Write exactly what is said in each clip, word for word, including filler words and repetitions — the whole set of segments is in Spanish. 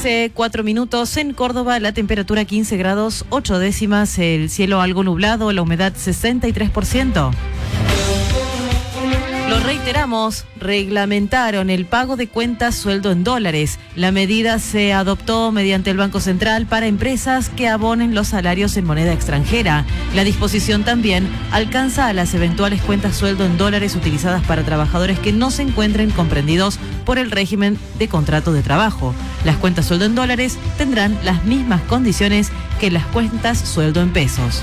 quince, cuatro minutos. En Córdoba, la temperatura quince grados, ocho décimas. El cielo algo nublado, la humedad sesenta y tres por ciento. Lo reiteramos, reglamentaron el pago de cuentas sueldo en dólares. La medida se adoptó mediante el Banco Central para empresas que abonen los salarios en moneda extranjera. La disposición también alcanza a las eventuales cuentas sueldo en dólares utilizadas para trabajadores que no se encuentren comprendidos por el régimen de contrato de trabajo. Las cuentas sueldo en dólares tendrán las mismas condiciones que las cuentas sueldo en pesos.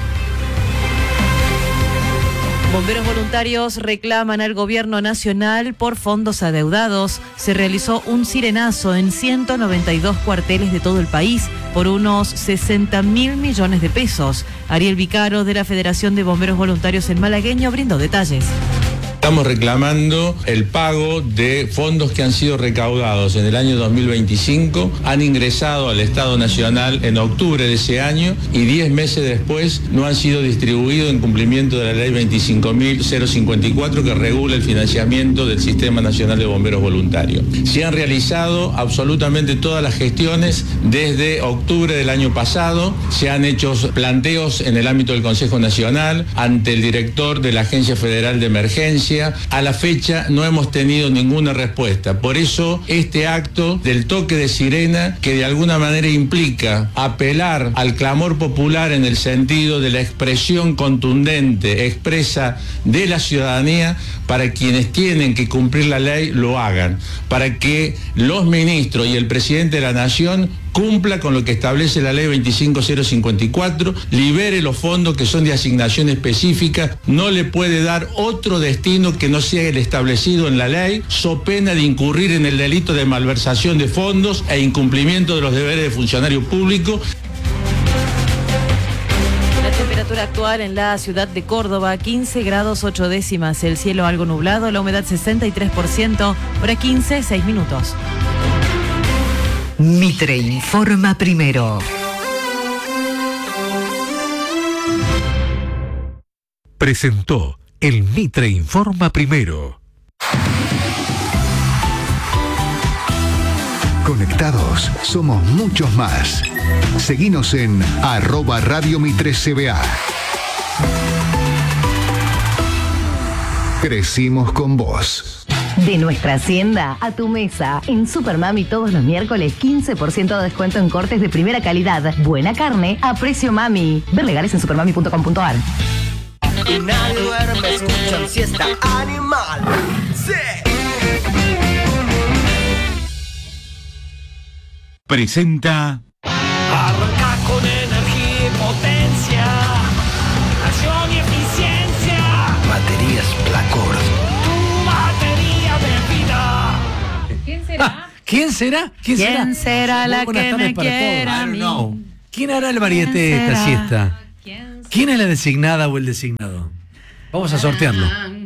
Bomberos voluntarios reclaman al gobierno nacional por fondos adeudados. Se realizó un sirenazo en ciento noventa y dos cuarteles de todo el país por unos sesenta mil millones de pesos. Ariel Vicaro, de la Federación de Bomberos Voluntarios en Malagueño, brindó detalles. Estamos reclamando el pago de fondos que han sido recaudados en el año dos mil veinticinco, han ingresado al Estado Nacional en octubre de ese año y diez meses después no han sido distribuidos en cumplimiento de la ley veinticinco mil cincuenta y cuatro que regula el financiamiento del Sistema Nacional de Bomberos Voluntarios. Se han realizado absolutamente todas las gestiones desde octubre del año pasado, se han hecho planteos en el ámbito del Consejo Nacional ante el director de la Agencia Federal de Emergencia. A la fecha no hemos tenido ninguna respuesta. Por eso este acto del toque de sirena, que de alguna manera implica apelar al clamor popular en el sentido de la expresión contundente, expresa de la ciudadanía, para quienes tienen que cumplir la ley lo hagan, para que los ministros y el presidente de la Nación cumpla con lo que establece la ley veinticinco mil cincuenta y cuatro, libere los fondos que son de asignación específica, no le puede dar otro destino que no sea el establecido en la ley, so pena de incurrir en el delito de malversación de fondos e incumplimiento de los deberes de funcionario público. La temperatura actual en la ciudad de Córdoba, quince grados ocho décimas, el cielo algo nublado, la humedad sesenta y tres por ciento, hora quince, seis minutos. Mitre informa primero. Presentó el Mitre informa primero. Conectados, somos muchos más. Seguinos en arroba Radio Mitre C B A. Crecimos con vos. De nuestra hacienda a tu mesa. En Supermami todos los miércoles quince por ciento de descuento en cortes de primera calidad. Buena carne a precio mami. Ver legales en supermami punto com punto a r. Y nadie duerme, escuchan siesta animal. Sí. Presenta. Arranca con energía y potencia. Acción y eficiencia. Baterías Placor. ¿Quién será? Ah, ¿Quién será? ¿Quién, ¿Quién será? será la Buenas que me para quiera a mí? Know. ¿Quién hará el mariete de esta será? siesta? ¿Quién, ¿Quién es la designada o el designado? Vamos a sortearlo.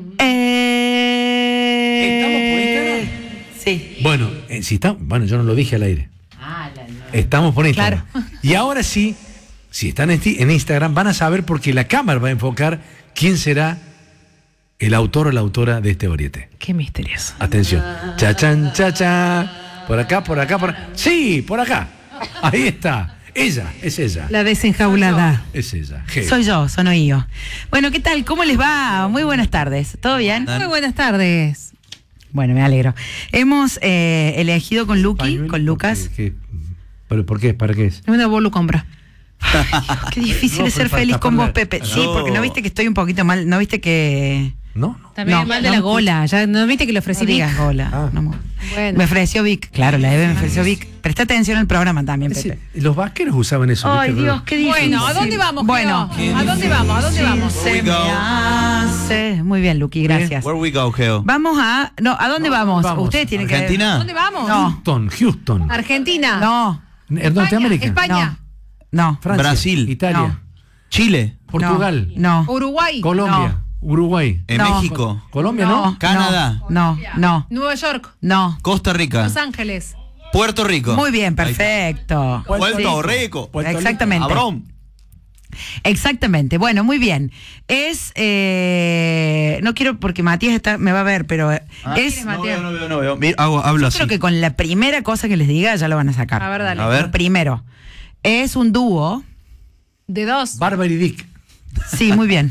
Eh... ¿Estamos por Instagram? Sí. Bueno, eh, si está, bueno, yo no lo dije al aire. Ah, la, no. Estamos por Instagram. Claro. Y ahora sí, si están en, en Instagram, van a saber porque la cámara va a enfocar quién será el autor o la autora de este oriete. Qué misterioso. Atención. Chachan, chacha. Por acá, por acá, por acá. Sí, por acá. Ahí está. Ella, es ella. La desenjaulada. Es ella. G. Soy yo, soy yo. Bueno, ¿qué tal? ¿Cómo les va? Muy buenas tardes. ¿Todo bien? Muy buenas tardes. Bueno, me alegro. Hemos eh, elegido con Luqui, con Lucas. ¿Qué, qué? ¿Pero por qué? ¿Para qué es? No, vos lo compras. Ay, Dios, qué difícil No, es ser para feliz con vos, taparla. Pepe. Sí, porque no viste que estoy un poquito mal. ¿No viste que...? No, no. También No, mal de no, la gola. ¿Ya no viste que le ofrecí No Vic? digas gola. Ah. No, Bueno. me ofreció Vic. Claro, la Eve me ofreció Vic. Presta atención al programa también, Ese- Pepe. los vaqueros usaban eso. Ay, ¿viste? Dios, qué difícil. Bueno, ¿a dónde vamos? Bueno. Geo? ¿A dónde vamos? ¿A dónde vamos? Se me hace. Muy bien, Luqui, gracias. Where we go, Geo? Vamos a... No, ¿a dónde vamos? vamos. Ustedes tienen ¿Argentina? ¿A dónde vamos? que... No, Houston, Houston. Argentina. no, ¿En Norteamérica? España. no, Francia, Brasil. Italia, No. Chile. Portugal, no, Uruguay. Colombia, Uruguay, En No. México. Colombia, ¿no? no, Canadá. no, no, Nueva York. no. Costa Rica. Los Ángeles. Puerto Rico. Muy bien, perfecto. Puerto Sí. Rico. Puerto Rico. Exactamente. Abrón. Exactamente. Bueno, muy bien. Es, eh, no quiero porque Matías está, me va a ver, pero eh, Ah, es. no veo, no veo, no veo. Mira, hago, hablo Yo así. creo que con la primera cosa que les diga ya lo van a sacar. A ver, dale. A ver. Lo primero, es un dúo. De dos. Bárbara y Dick. Sí, muy bien.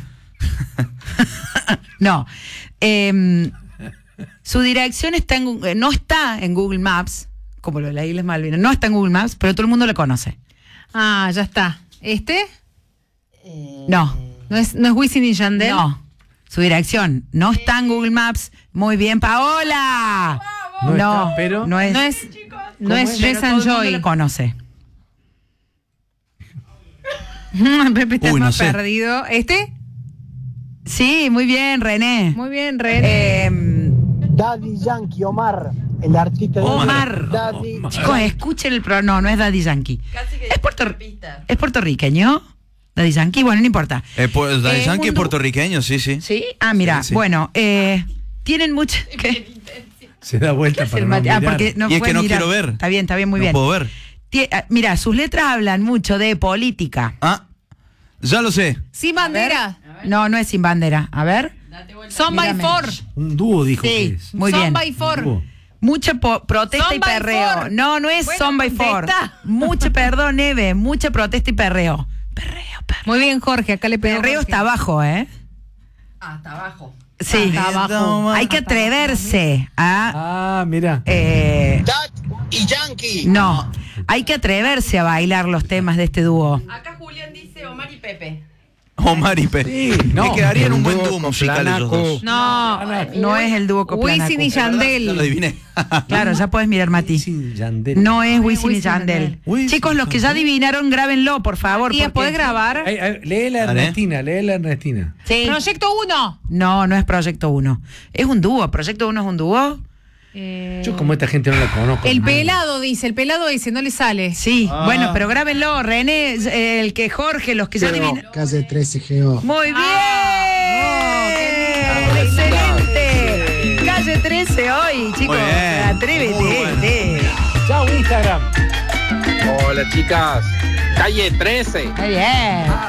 No. Eh, su dirección está en, Gu- no está en Google Maps, como lo de las Islas Malvinas. No está en Google Maps, pero todo el mundo lo conoce. Ah, ya está. ¿Este? No. ¿No es, no es Wisin y Yandel? No. Su dirección no está en Google Maps. Muy bien, Paola. No está, pero- no es. No es, no ¿Cómo es es? Jess Pero and todo el mundo Joy. lo conoce. Pepe está Uy, no más sé. perdido. ¿Este? Sí, muy bien, René. Muy bien, René. Eh, Daddy Yankee, Omar, el artista de Omar. Daddy. Chicos, escuchen el programa. No, no es Daddy Yankee. Es, puerto- es puertorriqueño. Daddy Yankee, bueno, no importa. Eh, pues, Daddy Eh, Yankee es mundo- puertorriqueño, sí, sí. ¿Sí? Ah, mira, Sí, sí. bueno, eh, tienen mucha. ¿Qué? Se da vuelta ¿Qué hace para el no Mati? Ah, mirar. porque no Y es puede que no mirar. quiero ver. Está bien, está bien, muy No bien. puedo ver. Tie- ah, mira, sus letras hablan mucho de política. Ah, ya lo sé. Sin bandera. No, no es sin bandera. A ver. Son by Mírame. four. Un dúo dijo que Sí, es. muy Son bien. by four. Dúo. Mucha po- protesta Son y by perreo. four. No, no es Bueno, son by four. contesta. Mucha, perdón, Eve, mucha protesta y perreo. Perreo, perreo. Muy bien, Jorge. Acá le pego. Perreo Jorge. está abajo, ¿eh? Ah, está abajo. Sí. Está abajo. Hay que atreverse a. Ah, mira. eh, Dad y Yankee. no, hay que atreverse a bailar los temas de este dúo. Acá Julián dice Omar y Pepe. Omar y Pepe. Sí, no. Me quedarían un buen Dúo dúo musical ellos dos. No. No es el dúo Coplanaco. Wisin y Ya lo Yandel. adiviné. Claro, ya puedes mirar, Mati. Sin Yandel. No es Wisin y Wisin y Yandel. Yandel. Wisin Chicos, los que ya adivinaron, grábenlo, por favor. Tía, porque- ¿podés grabar? Ay, ay, lee la Dale. Ernestina, lee la Ernestina. Sí. Proyecto uno. No, no es Proyecto uno. Es un dúo. ¿Proyecto uno es un dúo? Eh, Yo como esta gente no la conozco. el no. pelado dice, el pelado dice, no le sale. Sí. Ah. Bueno, pero grábenlo, René, eh, el que Jorge, los que ya adivinaron. Calle trece G O. Muy bien. Excelente. Calle trece hoy, chicos. Muy bien. Atrévete. Muy bueno. te. Chao, Instagram. Hola chicas, calle trece. Muy bien.